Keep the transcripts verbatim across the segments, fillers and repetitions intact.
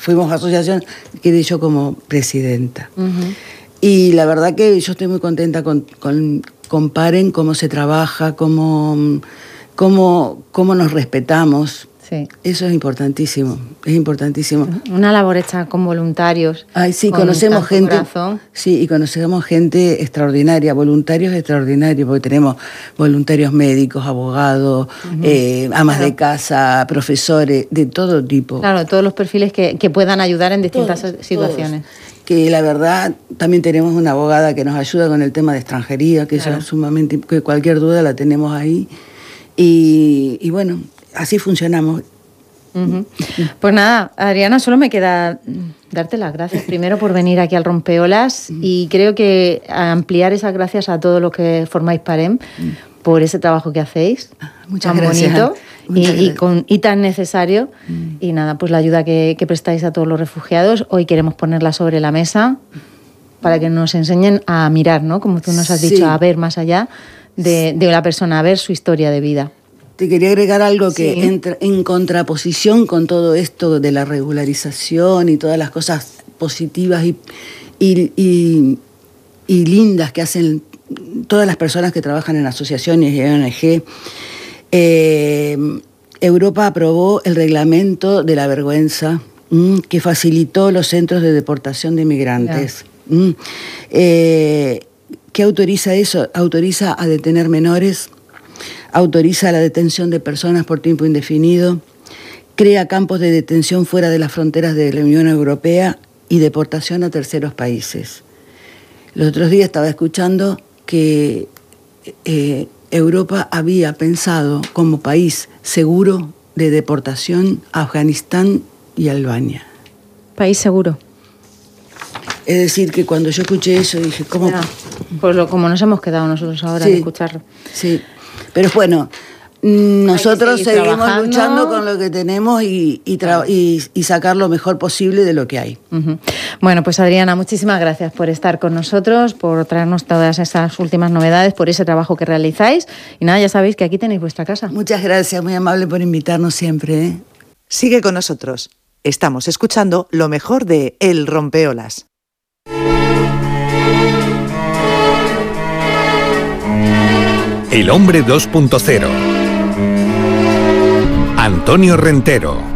fuimos asociación, quedé yo como presidenta. Uh-huh. Y la verdad que yo estoy muy contenta con, con, con Paren, cómo se trabaja, cómo, cómo, cómo nos respetamos. Sí. Eso es importantísimo, es importantísimo. Una labor hecha con voluntarios. Ay, sí, con conocemos gente. Corazón. Sí, y conocemos gente extraordinaria, voluntarios extraordinarios, porque tenemos voluntarios médicos, abogados, uh-huh. eh, amas claro. de casa, profesores, de todo tipo. Claro, todos los perfiles que, que puedan ayudar en distintas todos, situaciones. Todos. Que la verdad, también tenemos una abogada que nos ayuda con el tema de extranjería, que claro. es sumamente, que cualquier duda la tenemos ahí. Y, y bueno, así funcionamos. Uh-huh. Pues nada, Adriana, solo me queda darte las gracias primero por venir aquí al Rompeolas uh-huh. y creo que ampliar esas gracias a todos los que formáis Parem uh-huh. por ese trabajo que hacéis. Muchas tan gracias. bonito Muchas y, y, con, y tan necesario. Uh-huh. Y nada, pues la ayuda que, que prestáis a todos los refugiados. Hoy queremos ponerla sobre la mesa para que nos enseñen a mirar, ¿no? Como tú nos has sí. dicho, a ver más allá de, de la persona, a ver su historia de vida. Te quería agregar algo que sí. entra en contraposición con todo esto de la regularización y todas las cosas positivas y, y, y, y lindas que hacen todas las personas que trabajan en asociaciones y O N G. Eh, Europa aprobó el reglamento de la vergüenza mmm, que facilitó los centros de deportación de migrantes. Yeah. Mm, eh, ¿Qué autoriza eso? Autoriza a detener menores, autoriza la detención de personas por tiempo indefinido, crea campos de detención fuera de las fronteras de la Unión Europea y deportación a terceros países. Los otros días estaba escuchando que eh, Europa había pensado como país seguro de deportación a Afganistán y Albania. País seguro. Es decir, que cuando yo escuché eso dije, ¿cómo? Ya, pues lo, como nos hemos quedado nosotros ahora sí, de escucharlo. Sí. Pero bueno, nosotros seguimos trabajando. luchando con lo que tenemos y, y, tra- y, y sacar lo mejor posible de lo que hay. Uh-huh. Bueno, pues Adriana, muchísimas gracias por estar con nosotros, por traernos todas esas últimas novedades, por ese trabajo que realizáis. Y nada, ya sabéis que aquí tenéis vuestra casa. Muchas gracias, muy amable por invitarnos siempre, ¿eh? Sigue con nosotros. Estamos escuchando lo mejor de El Rompeolas. El hombre dos punto cero. Antonio Rentero.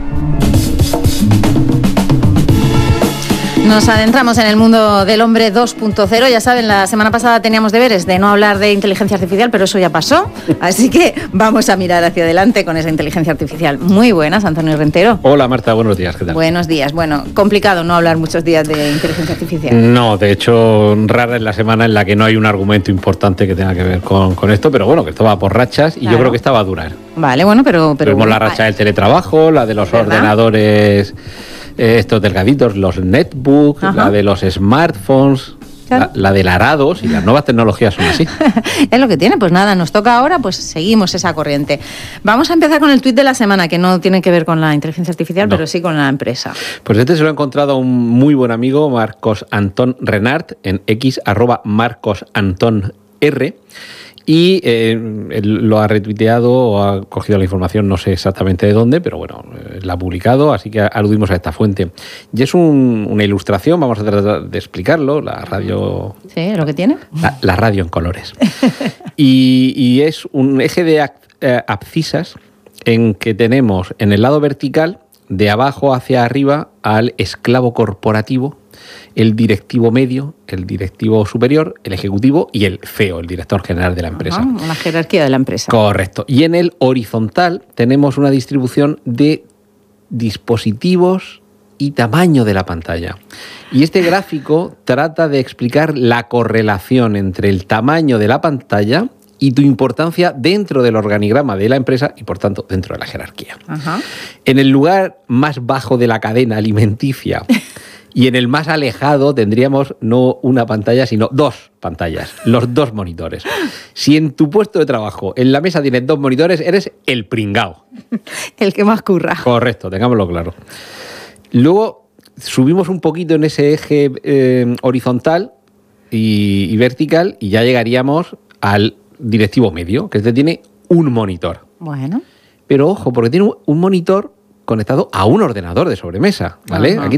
Nos adentramos en el mundo del hombre dos punto cero. Ya saben, la semana pasada teníamos deberes de no hablar de inteligencia artificial, pero eso ya pasó. Así que vamos a mirar hacia adelante con esa inteligencia artificial. Muy buenas, Antonio Rentero. Hola, Marta, buenos días. ¿Qué tal? Buenos días. Bueno, complicado no hablar muchos días de inteligencia artificial. No, de hecho, rara es la semana en la que no hay un argumento importante que tenga que ver con, con esto, pero bueno, que esto va por rachas y claro. Yo creo que esta va a durar. Vale, bueno, pero... pero Tuvimos bueno, la racha del teletrabajo, la de los ¿verdad? ordenadores... estos delgaditos, los netbooks, Ajá. la de los smartphones, claro. la, la del arados y las nuevas tecnologías son así. Es lo que tiene, pues nada, nos toca ahora, pues seguimos esa corriente. Vamos a empezar con el tuit de la semana, que no tiene que ver con la inteligencia artificial, no. pero sí con la empresa. Pues este se lo ha encontrado un muy buen amigo, Marcos Antón Renart, en X, arroba Marcos Antón R. Y eh, él lo ha retuiteado o ha cogido la información, no sé exactamente de dónde, pero bueno, eh, la ha publicado, así que aludimos a esta fuente. Y es un, una ilustración, vamos a tratar de explicarlo, la radio... Sí, ¿lo que tiene? La, la radio en colores. y, y es un eje de eh, abscisas en que tenemos en el lado vertical, de abajo hacia arriba, al esclavo corporativo, el directivo medio, el directivo superior, el ejecutivo y el C E O, el director general de la empresa. Ajá, una jerarquía de la empresa. Correcto. Y en el horizontal tenemos una distribución de dispositivos y tamaño de la pantalla. Y este gráfico trata de explicar la correlación entre el tamaño de la pantalla y tu importancia dentro del organigrama de la empresa y, por tanto, dentro de la jerarquía. Ajá. En el lugar más bajo de la cadena alimenticia y en el más alejado tendríamos no una pantalla, sino dos pantallas, los dos monitores. Si en tu puesto de trabajo, en la mesa tienes dos monitores, eres el pringao. El que más curra. Correcto, tengámoslo claro. Luego subimos un poquito en ese eje eh, horizontal y, y vertical y ya llegaríamos al directivo medio, que este tiene un monitor. Bueno. Pero ojo, porque tiene un monitor conectado a un ordenador de sobremesa, ¿vale? Ajá. Aquí